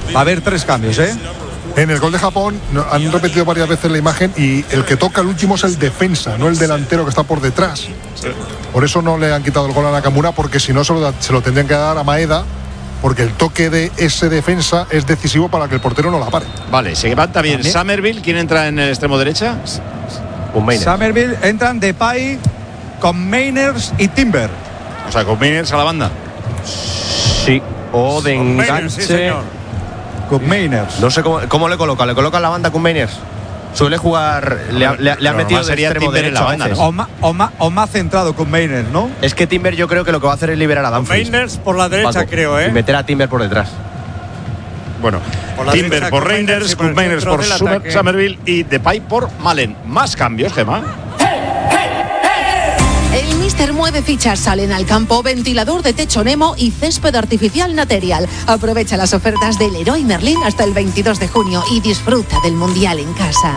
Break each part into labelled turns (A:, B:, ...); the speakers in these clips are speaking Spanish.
A: Va a haber 3 cambios, ¿eh?
B: En el gol de Japón han repetido varias veces la imagen y el que toca el último es el defensa, no el delantero que está por detrás. Sí. Por eso no le han quitado el gol a Nakamura, porque si no se lo tendrían que dar a Maeda, porque el toque de ese defensa es decisivo para que el portero no la pare.
C: Vale, se levanta bien Summerville. ¿Quién entra en el extremo derecha?
A: Summerville, entran Depay con Mainers y Timber.
C: O sea, con Mainers a la banda.
D: Sí, o de enganche.
E: Sí,
A: con Mainers.
D: No sé cómo le coloca la banda con Mainers. Suele jugar, le ha metido de extremo derecho
C: en la banda,
D: ¿no?
A: O más centrado con Mainers, ¿no?
D: Es que Timber yo creo que lo que va a hacer es liberar a Dumfries.
E: Mainers por la derecha,
D: Paco,
E: creo, ¿eh?
D: Y meter a Timber por detrás.
C: Bueno, Timber por Reinders, Koop Mainers por Summerville y Depay por Malen. Más cambios, Gemma.
F: El Mister mueve fichas, salen al campo, ventilador de techo Nemo y césped artificial Material. Aprovecha las ofertas del Leroy Merlin hasta el 22 de junio y disfruta del Mundial en casa.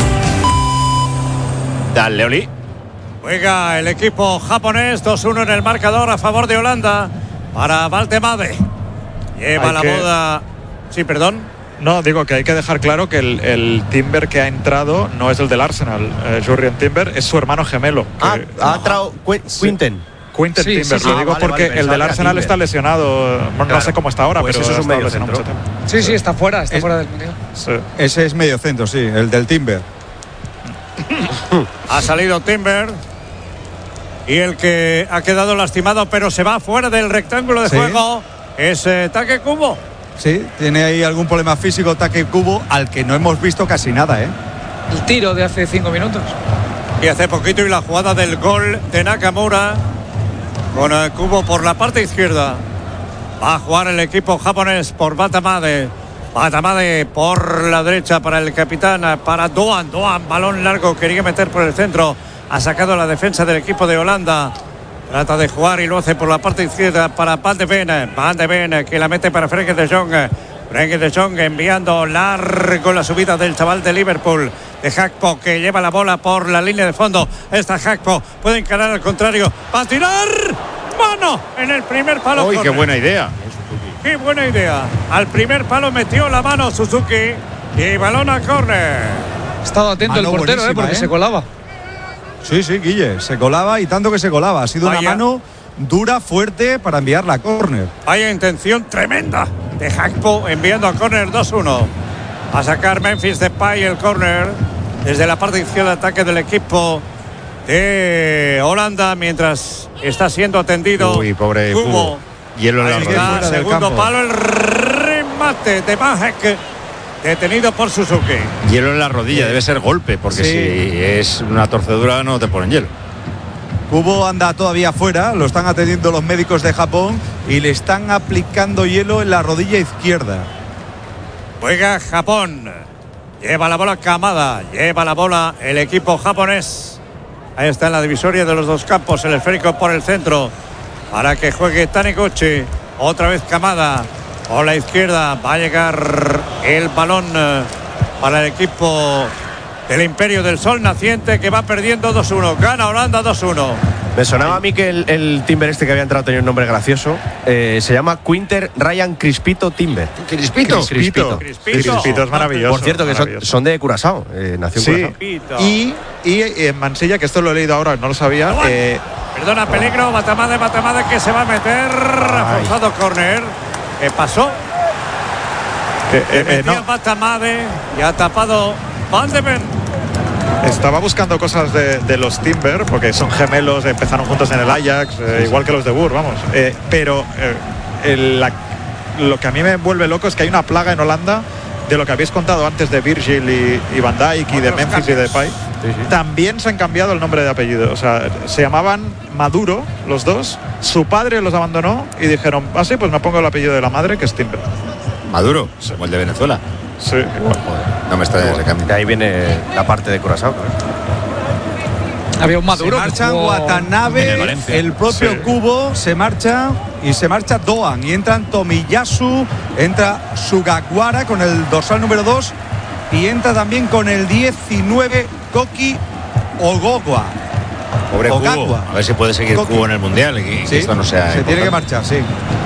C: Dale, Oli.
E: Juega el equipo japonés, 2-1 en el marcador a favor de Holanda para Valtemade. Lleva la boda. Sí, perdón.
G: No, digo que hay que dejar claro que el Timber que ha entrado no es el del Arsenal. Jurrien Timber es su hermano gemelo.
D: Ha entrado Quinten.
G: Quinten Timber, lo digo porque el del Arsenal está lesionado. No sé cómo está ahora,
D: pues
G: pero
D: eso es un medio
G: centro.
H: Sí, está fuera del Mundial.
G: Sí.
A: Ese es medio centro, sí, el del Timber.
E: Ha salido Timber. Y el que ha quedado lastimado, pero se va fuera del rectángulo de juego, es Take Kubo.
A: Sí, tiene ahí algún problema físico Take Kubo, al que no hemos visto casi nada, ¿eh?
H: El tiro de hace 5 minutos.
E: Y hace poquito, y la jugada del gol de Nakamura con el Kubo por la parte izquierda. Va a jugar el equipo japonés por Batamade. Batamade por la derecha para el capitán, para Doan. Balón largo, quería meter por el centro. Ha sacado la defensa del equipo de Holanda. Trata de jugar y lo hace por la parte izquierda para Van de Ven, que la mete para Frenkie de Jong. Frenkie de Jong enviando largo la subida del chaval de Liverpool, de Gakpo, que lleva la bola por la línea de fondo. Esta Gakpo puede encarar al contrario. ¡Va a tirar! ¡Mano! En el primer palo.
C: ¡Uy, qué buena idea!
E: ¡Qué buena idea! Al primer palo metió la mano Suzuki y balón a córner.
H: Ha estado atento el portero, porque se colaba.
A: Sí, Guille, se colaba y tanto que se colaba. Ha sido una mano dura, fuerte para enviarla a córner.
E: Vaya intención tremenda de Gakpo enviando a córner 2-1. A sacar Memphis Depay el córner desde la parte izquierda de ataque del equipo de Holanda, mientras está siendo atendido.
C: Uy, pobre
E: Kubo.
C: Hielo en la rodilla.
E: Segundo palo, el remate de Majek, detenido por Suzuki.
C: Hielo en la rodilla, debe ser golpe, porque si es una torcedura no te ponen hielo.
A: Kubo anda todavía fuera, lo están atendiendo los médicos de Japón y le están aplicando hielo en la rodilla izquierda.
E: Juega Japón. Lleva la bola Kamada, lleva la bola el equipo japonés. Ahí está en la divisoria de los dos campos, el esférico por el centro, para que juegue Taniguchi. Otra vez Kamada. Por la izquierda va a llegar el balón para el equipo del Imperio del Sol Naciente, que va perdiendo 2-1. Gana Holanda 2-1.
D: Me sonaba a mí que el Timber este que había entrado tenía un nombre gracioso. Se llama Quinter Ryan Crispito Timber.
C: Crispito
G: es maravilloso.
D: Por cierto, que son de Curazao. Nació en
G: Curazao. Y en Mansilla, que esto lo he leído ahora, no lo sabía.
E: Perdona, peligro. Batamade que se va a meter. Forzado córner. ¿Qué pasó? No. Batamade y ha tapado Van de Ven.
G: Estaba buscando cosas de los Timber, porque son gemelos, empezaron juntos en el Ajax, igual que los de Burr, vamos. Pero lo que a mí me vuelve loco es que hay una plaga en Holanda de lo que habéis contado antes de Virgil y Van Dijk y de Memphis y de Depay. También se han cambiado el nombre de apellido. O sea, se llamaban Maduro los dos. Su padre los abandonó y dijeron, sí, pues me pongo el apellido de la madre, que es Timber.
C: Maduro, como el de Venezuela.
G: Sí, igual.
C: No me extraña ese cambio.
D: De ahí viene la parte de Curazao.
H: Había un Maduro.
A: Se marchan Watanabe, el propio Kubo se marcha y se marcha Doan. Y entran Tomiyasu, entra Sugawara con el dorsal número 2 y entra también con el 19 Koki Ogogwa.
C: Pobre Kubo. A ver si puede seguir Kubo en el Mundial y que esto no sea
A: se tiene que marchar, sí.